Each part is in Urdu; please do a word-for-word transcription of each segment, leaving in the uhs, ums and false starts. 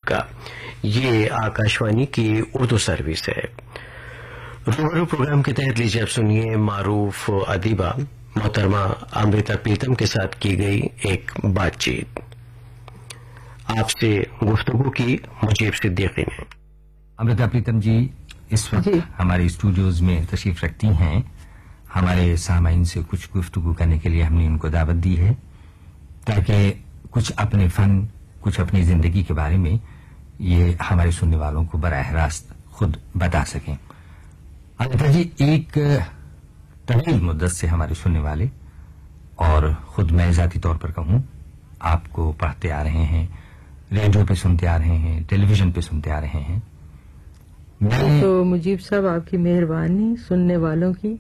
کا. یہ آکاشوانی کی اردو سروس ہے. روبرو پروگرام کے تحت لیجیے اب سنیے معروف ادیبہ محترمہ امرتا پریتم کے ساتھ کی گئی ایک بات چیت. آپ سے گفتگو کی مجیب صدیقی نے. امرتا پریتم جی اس وقت جی. ہمارے اسٹوڈیوز میں تشریف رکھتی ہیں. ہمارے سامعین سے کچھ گفتگو کرنے کے لیے ہم نے ان کو دعوت دی ہے تاکہ کچھ اپنے فن کچھ اپنی زندگی کے بارے میں یہ ہمارے سننے والوں کو براہ راست خود بتا سکیں. امرتا جی ایک طویل مدت سے ہمارے سننے والے اور خود میں ذاتی طور پر کہوں آپ کو پڑھتے آ رہے ہیں, ریڈیو پہ سنتے آ رہے ہیں, ٹیلی ویژن پہ سنتے آ رہے ہیں. میں تو مجیب صاحب آپ کی مہربانی سننے والوں کی.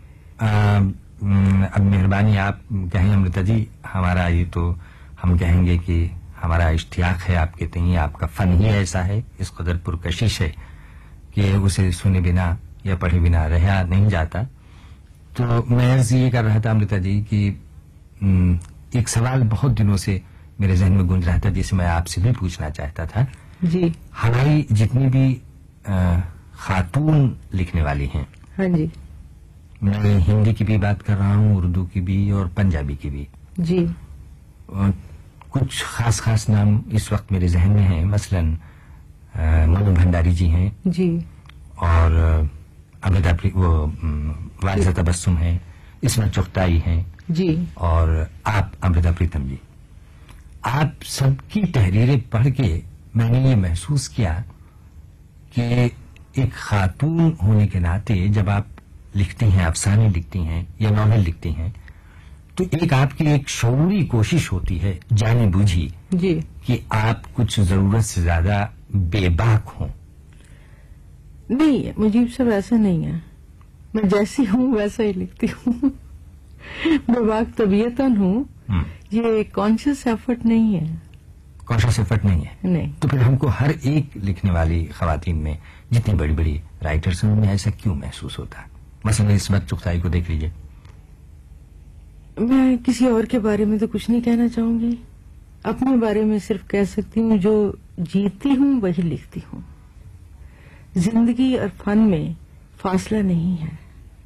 اب مہربانی آپ کہیں امرتا جی, ہمارا یہ تو ہم کہیں گے کہ ہمارا اشتیاق ہے آپ کے تئیں. آپ کا فن ہی ایسا ہے, اس قدر پرکشش ہے کہ اسے سنے بنا یا پڑھے بنا رہا نہیں جاتا. تو میں عرض یہ کر رہا تھا امرتا جی کہ ایک سوال بہت دنوں سے میرے ذہن میں گونج رہا تھا جسے میں آپ سے بھی پوچھنا چاہتا تھا. جی. ہماری جتنی بھی خاتون لکھنے والی ہیں, ہاں جی, میں ہندی کی بھی بات کر رہا ہوں, اردو کی بھی اور پنجابی کی بھی. جی. کچھ خاص خاص نام اس وقت میرے ذہن میں ہیں. مثلاً منو بھنڈاری جی ہیں جی, اور امرتا وہ واعظہ تبسم ہیں, عصمت چغتائی ہیں جی, اور آپ امرتا پریتم جی. آپ سب کی تحریریں پڑھ کے میں نے یہ محسوس کیا کہ ایک خاتون ہونے کے ناطے جب آپ لکھتی ہیں, افسانے لکھتی ہیں یا ناول لکھتی ہیں, تو ایک آپ کی ایک شعوری کوشش ہوتی ہے جانے بوجھی جی کہ آپ کچھ ضرورت سے زیادہ بے باک ہوں. نہیں مجیب صاحب ایسا نہیں ہے, میں جیسی ہوں ویسا ہی لکھتی ہوں. بے باک طبیعتاً ہوں, یہ کانشیس ایفرٹ نہیں ہے. کانشیس ایفرٹ نہیں ہے؟ نہیں. تو پھر ہم کو ہر ایک لکھنے والی خواتین میں جتنی بڑی بڑی رائٹرس ہیں ان میں ایسا کیوں محسوس ہوتا ہے؟ مثلا عصمت چغتائی کو دیکھ لیجیے. میں کسی اور کے بارے میں تو کچھ نہیں کہنا چاہوں گی, اپنے بارے میں صرف کہہ سکتی ہوں جو جیتی ہوں وہی لکھتی ہوں. زندگی اور فن میں فاصلہ نہیں ہے.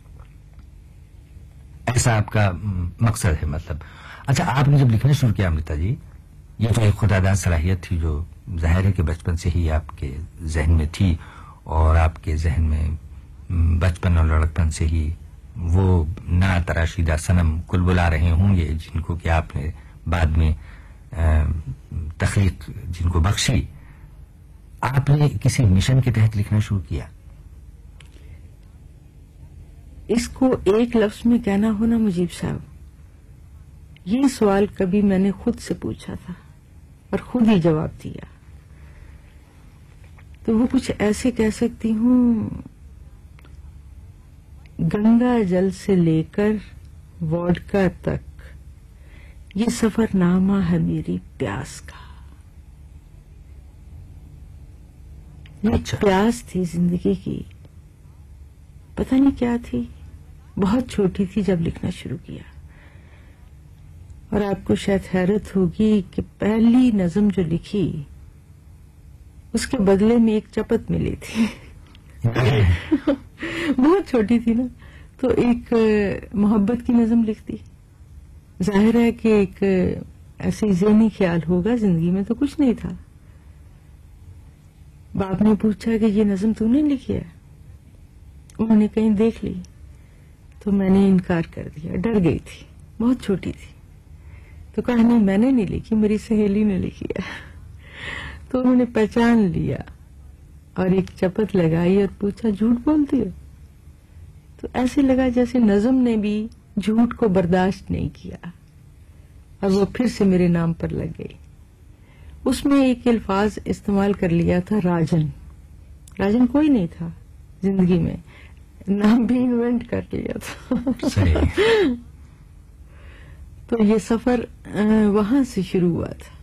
ایسا آپ کا مقصد ہے مطلب. اچھا, آپ نے جب لکھنا شروع کیا امرتا جی, یہ تو ایک خداداد صلاحیت تھی جو ظاہر ہے کہ بچپن سے ہی آپ کے ذہن میں تھی, اور آپ کے ذہن میں بچپن اور لڑکپن سے ہی وہ نا تراشیدہ صنم کل بلا رہے ہوں گے جن کو کہ آپ نے بعد میں تخلیق جن کو بخشی. آپ نے کسی مشن کے تحت لکھنا شروع کیا؟ اس کو ایک لفظ میں کہنا ہونا مجیب صاحب, یہ سوال کبھی میں نے خود سے پوچھا تھا اور خود ہی جواب دیا, تو وہ کچھ ایسے کہہ سکتی ہوں, گنگا جل سے لے کر ووڈکا تک یہ سفر نامہ ہے میری پیاس کا. یہ اچھا. پیاس تھی زندگی کی, پتہ نہیں کیا تھی. بہت چھوٹی تھی جب لکھنا شروع کیا, اور آپ کو شاید حیرت ہوگی کہ پہلی نظم جو لکھی اس کے بدلے میں ایک چپت ملی تھی. بہت چھوٹی تھی نا, تو ایک محبت کی نظم لکھتی. ظاہر ہے کہ ایک ایسے ذہنی خیال ہوگا, زندگی میں تو کچھ نہیں تھا. باپ نے پوچھا کہ یہ نظم تو نے لکھی ہے؟ انہوں نے کہیں دیکھ لی, تو میں نے انکار کر دیا. ڈر گئی تھی, بہت چھوٹی تھی. تو کہا نہیں میں نے نہیں لکھی, میری سہیلی نے لکھی ہے. تو انہوں نے پہچان لیا اور ایک چپت لگائی اور پوچھا جھوٹ بولتی ہو؟ تو ایسے لگا جیسے نظم نے بھی جھوٹ کو برداشت نہیں کیا, اور وہ پھر سے میرے نام پر لگ گئی. اس میں ایک الفاظ استعمال کر لیا تھا, راجن. راجن کوئی نہیں تھا زندگی میں, نام بھی انوینٹ کر لیا تھا. صحیح. تو یہ سفر وہاں سے شروع ہوا تھا.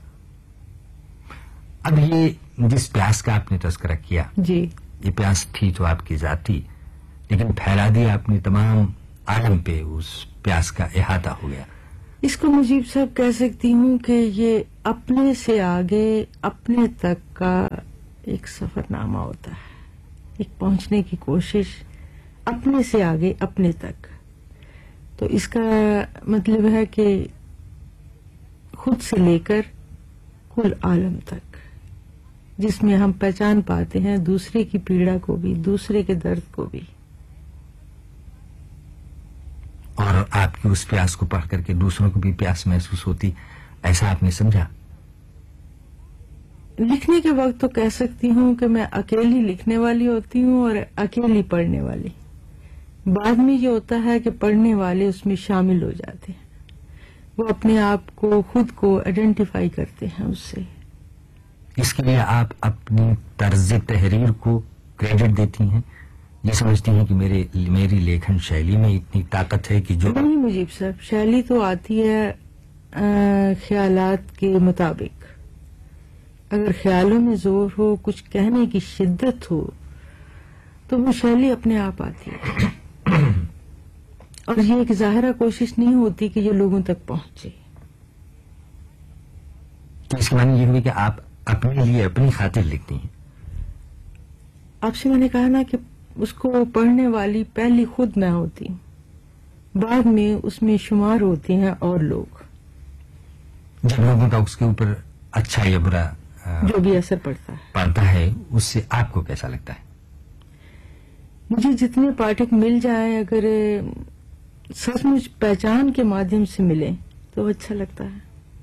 اب یہ جس پیاس کا آپ نے تذکرہ کیا, جی, یہ پیاس تھی تو آپ کی ذاتی, لیکن پھیلا دیا آپ نے تمام عالم پہ, اس پیاس کا احاطہ ہو گیا. اس کو مجیب صاحب کہہ سکتی ہوں کہ یہ اپنے سے آگے اپنے تک کا ایک سفر نامہ ہوتا ہے، ایک پہنچنے کی کوشش اپنے سے آگے اپنے تک. تو اس کا مطلب ہے کہ خود سے لے کر کل عالم تک، جس میں ہم پہچان پاتے ہیں دوسرے کی پیڑا کو بھی، دوسرے کے درد کو بھی. اور آپ کی اس پیاس کو پڑھ کر کے دوسروں کو بھی پیاس محسوس ہوتی، ایسا آپ نے سمجھا؟ لکھنے کے وقت تو کہہ سکتی ہوں کہ میں اکیلی لکھنے والی ہوتی ہوں اور اکیلی پڑھنے والی. بعد میں یہ ہوتا ہے کہ پڑھنے والے اس میں شامل ہو جاتے ہیں، وہ اپنے آپ کو خود کو آئیڈینٹیفائی کرتے ہیں اس سے. اس کے لیے آپ اپنی طرز تحریر کو کریڈٹ دیتی ہیں، یہ سمجھتی ہیں کہ میرے میری لیکھن شیلی میں اتنی طاقت ہے کہ جو نہیں مجیب صاحب، شیلی تو آتی ہے آ, خیالات کے مطابق. اگر خیالوں میں زور ہو، کچھ کہنے کی شدت ہو، تو وہ شیلی اپنے آپ آتی ہے. اور یہ ایک ظاہرہ کوشش نہیں ہوتی کہ یہ لوگوں تک پہنچے. تو اس کے معنی یہ ہوئی کہ آپ اپنے لیے اپنی خاطر لکھتی ہیں. آپ سے میں نے کہا نا کہ اس کو پڑھنے والی پہلی خود میں ہوتی ہوں، بعد میں اس میں شمار ہوتے ہیں اور لوگ. جب لوگوں کا اس کے اوپر اچھا یا برا جو بھی اثر پڑتا ہے پڑتا ہے، اس سے آپ کو کیسا لگتا ہے؟ مجھے جتنے پاٹھک مل جائیں، اگر سچ مچ پہچان کے مادھیم سے ملیں تو اچھا لگتا ہے.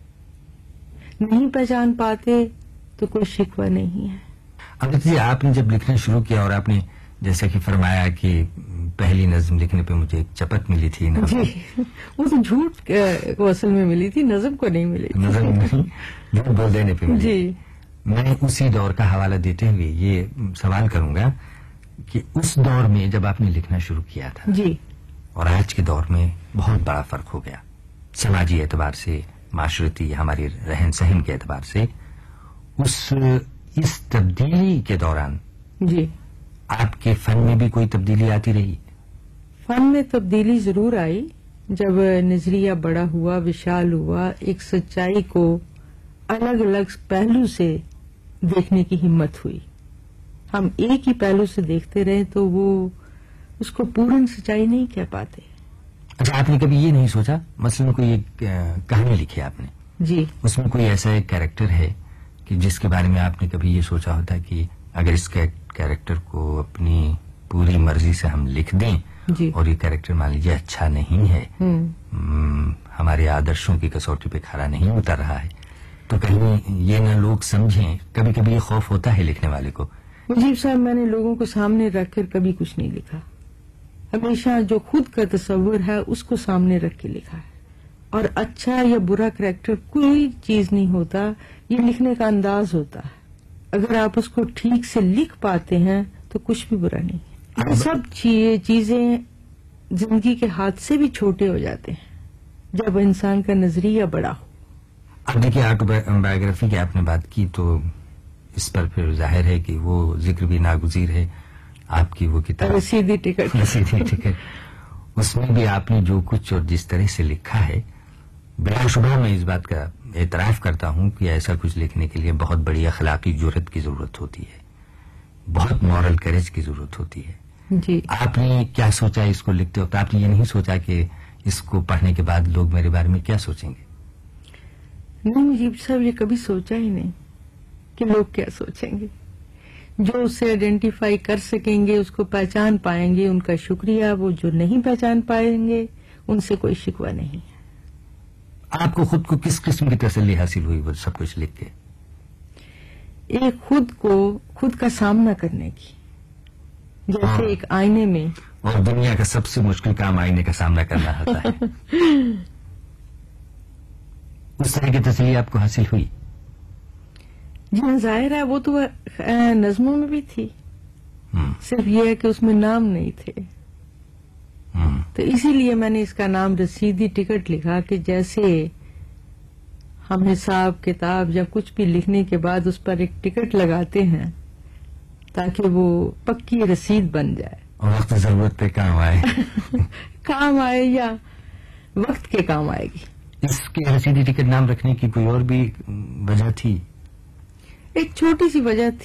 نہیں پہچان پاتے تو کوئی شکوہ نہیں ہے. اب جی آپ نے جب لکھنا شروع کیا اور آپ نے جیسا کہ فرمایا کہ پہلی نظم لکھنے پہ مجھے ایک چپت ملی تھی نا، جی وہ تو جھوٹ کو اصل میں ملی تھی، نظم کو نہیں ملی تھی. نظم نہیں، جھوٹ بول دینے پہ ملی. جی میں اسی دور کا حوالہ دیتے ہوئے یہ سوال کروں گا کہ اس دور میں جب آپ نے لکھنا شروع کیا تھا جی اور آج کے دور میں بہت بڑا فرق ہو گیا، سماجی اعتبار سے، معاشرتی، ہماری رہن سہن کے اعتبار سے. اس اس تبدیلی کے دوران جی آپ کے فن میں بھی کوئی تبدیلی آتی رہی؟ فن میں تبدیلی ضرور آئی جب نظریہ بڑا ہوا، وشال ہوا، ایک سچائی کو الگ الگ پہلو سے دیکھنے کی ہمت ہوئی. ہم ایک ہی پہلو سے دیکھتے رہے تو وہ اس کو پورن سچائی نہیں کہہ پاتے. اچھا، آپ نے کبھی یہ نہیں سوچا، مثلاً کوئی ایک کہانی لکھی آپ نے، جی اس میں کوئی ایسا ایک کیریکٹر ہے کہ جس کے بارے میں آپ نے کبھی یہ سوچا ہوتا کہ اگر اس کیریکٹر کو اپنی پوری مرضی سے ہم لکھ دیں جی اور یہ کیریکٹر مان لیجیے اچھا نہیں ہے، ہم ہمارے آدرشوں کی کسوٹی پہ کھڑا نہیں اتر رہا ہے، تو کہیں یہ نہ لوگ سمجھیں؟ کبھی کبھی یہ خوف ہوتا ہے لکھنے والے کو. مجیب صاحب، میں نے لوگوں کو سامنے رکھ کر کبھی کچھ نہیں لکھا. ہمیشہ جو خود کا تصور ہے اس کو سامنے رکھ کے لکھا ہے. اور اچھا یا برا کریکٹر کوئی چیز نہیں ہوتا، یہ لکھنے کا انداز ہوتا ہے. اگر آپ اس کو ٹھیک سے لکھ پاتے ہیں تو کچھ بھی برا نہیں ہے. یہ سب چیزیں زندگی کے ہاتھ سے بھی چھوٹے ہو جاتے ہیں جب انسان کا نظریہ بڑا ہو. اب دیکھیے، آٹوبایوگرافی کی آپ نے بات کی تو اس پر پھر ظاہر ہے کہ وہ ذکر بھی ناگزیر ہے. آپ کی وہ کتاب رسیدی ٹکٹ رسیدی ٹکٹ، اس میں بھی آپ نے جو کچھ اور جس طرح سے لکھا ہے، بلا شبہ میں اس بات کا اعتراف کرتا ہوں کہ ایسا کچھ لکھنے کے لیے بہت بڑی اخلاقی جرات کی ضرورت ہوتی ہے، بہت مورل کریج کی ضرورت ہوتی ہے. جی آپ نے کیا سوچا اس کو لکھتے وقت؟ آپ نے یہ نہیں سوچا کہ اس کو پڑھنے کے بعد لوگ میرے بارے میں کیا سوچیں گے؟ نہیں مجیب صاحب، یہ کبھی سوچا ہی نہیں کہ لوگ کیا سوچیں گے. جو اسے آئیڈینٹیفائی کر سکیں گے، اس کو پہچان پائیں گے، ان کا شکریہ. وہ جو نہیں پہچان پائیں گے ان سے کوئی شکوہ نہیں ہے. آپ کو خود کو کس قسم کی تسلی حاصل ہوئی وہ سب کچھ لکھ کے؟ ایک خود کو خود کا سامنا کرنے کی، جیسے ایک آئینے میں. اور دنیا کا سب سے مشکل کام آئینے کا سامنا کرنا ہوتا ہے. اس طرح کی تسلی آپ کو حاصل ہوئی؟ جی ہاں، ظاہر ہے وہ تو نظموں میں بھی تھی، صرف یہ ہے کہ اس میں نام نہیں تھے. تو اسی لیے میں نے اس کا نام رسیدی ٹکٹ لکھا کہ جیسے ہم حساب کتاب یا کچھ بھی لکھنے کے بعد اس پر ایک ٹکٹ لگاتے ہیں تاکہ وہ پکی رسید بن جائے اور وقت ضرورت پہ کام آئے. کام آئے یا وقت کے کام آئے گی. اس کے رسیدی ٹکٹ نام رکھنے کی کوئی اور بھی وجہ تھی؟ ایک چھوٹی سی وجہ تھی.